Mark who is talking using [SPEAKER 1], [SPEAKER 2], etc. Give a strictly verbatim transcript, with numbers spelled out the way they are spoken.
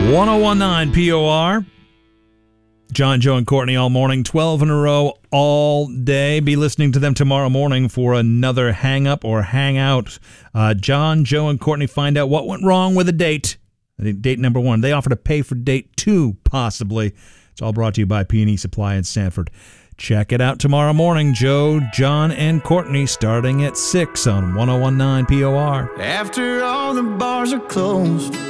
[SPEAKER 1] ten nineteen P O R. John, Joe, and Courtney all morning, twelve in a row all day. Be listening to them tomorrow morning for another hang up or hang out. Uh, John, Joe, and Courtney find out what went wrong with a date. Date number one. They offer to pay for date two, possibly. It's all brought to you by P and E Supply in Sanford. Check it out tomorrow morning. Joe, John, and Courtney starting at six on ten nineteen P O R.
[SPEAKER 2] After all the bars are closed,